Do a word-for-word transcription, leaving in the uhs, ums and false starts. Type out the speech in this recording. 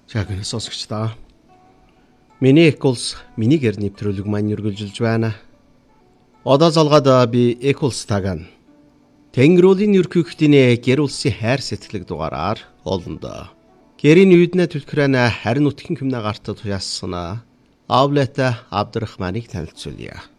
За гэнэ сонсогчдоо. Миний Equals миний гэр нэвтрүүлэг маань үргэлжилж байна. Одоо залгаад би Equals-тайг Тэнгэрүүлийн ерөнхийлөгчдийн гэр улсын хайр сэтгэлэг дугаараар олондоо. Гэрийн үйднэ түлхрэнэ харин утгийн хэмнэ гартад туяасан Авлета Абдрахманыг танилцуулъя.